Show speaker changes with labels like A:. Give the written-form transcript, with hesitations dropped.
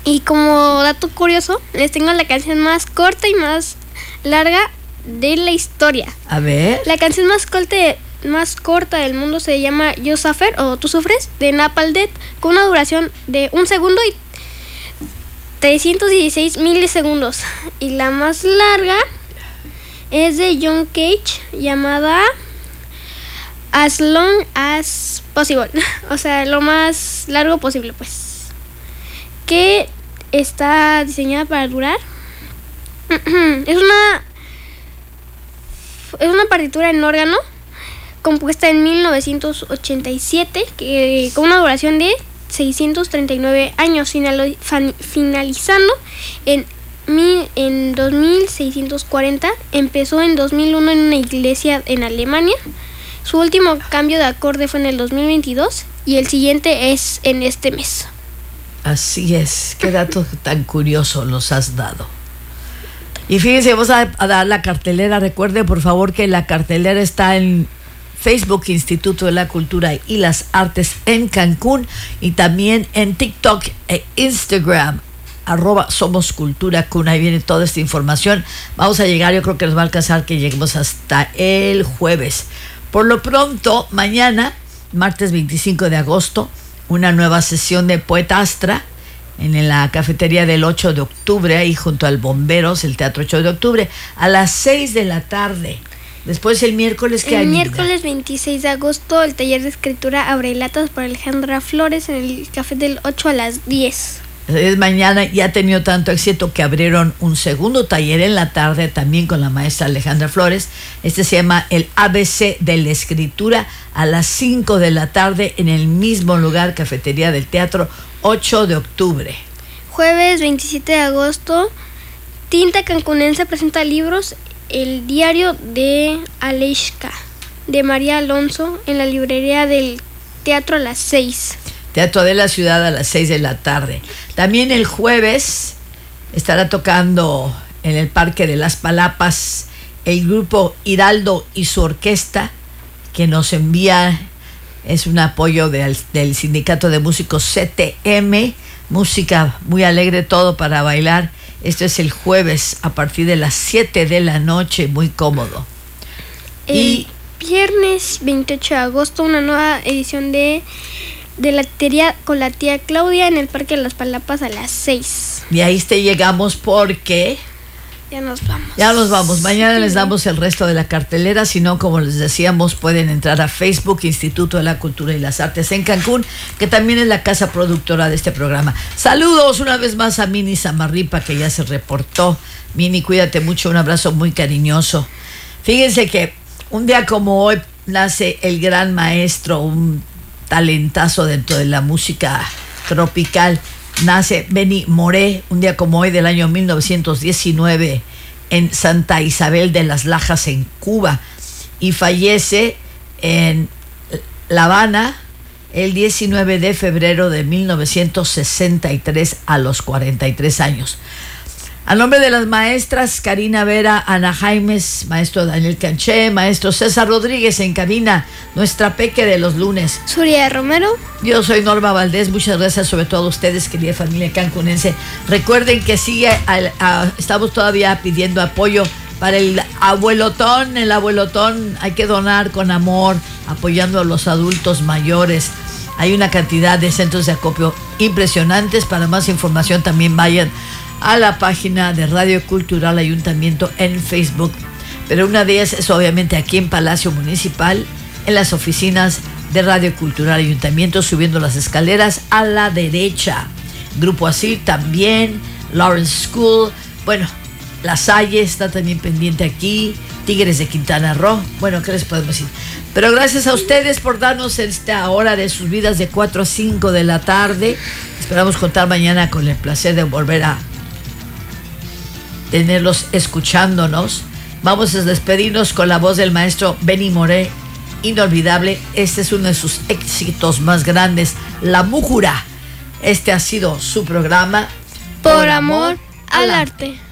A: Y como dato curioso, les tengo la canción más corta y más larga de la historia.
B: A ver.
A: La canción más corta del mundo se llama You Suffer o Tú Sufres, de Napalm Death, con una duración de 1 segundo y 316 milisegundos. Y la más larga es de John Cage, llamada As Long As Possible. O sea, lo más largo posible, pues. Que está diseñada para durar. Es una partitura en órgano compuesta en 1987, con una duración de 639 años, finalizando en 2640. Empezó en 2001 en una iglesia en Alemania. Su último cambio de acorde fue en el 2022 y el siguiente es en este mes.
B: Así es, qué dato tan curioso nos has dado. Y fíjense, vamos a dar la cartelera. Recuerde, por favor, que la cartelera está en Facebook, Instituto de la Cultura y las Artes en Cancún, y también en TikTok e Instagram, @SomosCulturaCun. Ahí viene toda esta información. Vamos a llegar, yo creo que nos va a alcanzar que lleguemos hasta el jueves. Por lo pronto, mañana, martes 25 de agosto, una nueva sesión de Poetastra en la cafetería del 8 de octubre, ahí junto al Bomberos, el Teatro 8 de octubre, a las 6 de la tarde. Después el miércoles, ¿qué hay?
A: El miércoles 26 de agosto, el taller de escritura Abre Latas por Alejandra Flores en el Café del 8 a las 10.
B: Es mañana, ya ha tenido tanto éxito que abrieron un segundo taller en la tarde también con la maestra Alejandra Flores. Este se llama el ABC de la Escritura, a las 5 de la tarde en el mismo lugar, cafetería del Teatro 8 de octubre.
A: Jueves 27 de agosto, Tinta Cancunense presenta libros El diario de Aleixka, de María Alonso, en la librería del Teatro a las 6.
B: Teatro de la Ciudad a las 6 de la tarde. También el jueves estará tocando en el Parque de las Palapas el grupo Hiraldo y su orquesta, que nos envía, es un apoyo del Sindicato de Músicos CTM, música muy alegre, todo para bailar. Esto es el jueves a partir de las 7 de la noche, muy cómodo.
A: Y viernes 28 de agosto, una nueva edición de la teoría con la tía Claudia en el Parque de las Palapas a las 6.
B: Y ahí llegamos porque
A: ya nos vamos.
B: Ya nos vamos. Mañana les damos el resto de la cartelera. Si no, como les decíamos, pueden entrar a Facebook, Instituto de la Cultura y las Artes en Cancún, que también es la casa productora de este programa. Saludos una vez más a Mini Samarripa, que ya se reportó. Mini, cuídate mucho, un abrazo muy cariñoso. Fíjense que un día como hoy nace el gran maestro, un talentazo dentro de la música tropical. Nace Benny Moré, un día como hoy del año 1919 en Santa Isabel de las Lajas, en Cuba, y fallece en La Habana el 19 de febrero de 1963 a los 43 años. A nombre de las maestras Karina Vera, Ana Jaimes, maestro Daniel Canché, maestro César Rodríguez en cabina, nuestra peque de los lunes,
A: Surya Romero.
B: Yo soy Norma Valdés. Muchas gracias sobre todo a ustedes, querida familia cancunense. Recuerden que estamos todavía pidiendo apoyo para el abuelotón. El abuelotón hay que donar con amor, apoyando a los adultos mayores. Hay una cantidad de centros de acopio impresionantes. Para más información también vayan a la página de Radio Cultural Ayuntamiento en Facebook. Pero una de ellas es obviamente aquí en Palacio Municipal, en las oficinas de Radio Cultural Ayuntamiento, subiendo las escaleras a la derecha. Grupo Asil también, Lawrence School, bueno, La Salle está también pendiente aquí, Tigres de Quintana Roo. Bueno, ¿qué les podemos decir? Pero gracias a ustedes por darnos esta hora de sus vidas de 4 a 5 de la tarde. Esperamos contar mañana con el placer de volver a tenerlos escuchándonos. Vamos a despedirnos con la voz del maestro Benny Moré, inolvidable. Este es uno de sus éxitos más grandes, La Mújura. Este ha sido su programa
A: Por amor al arte.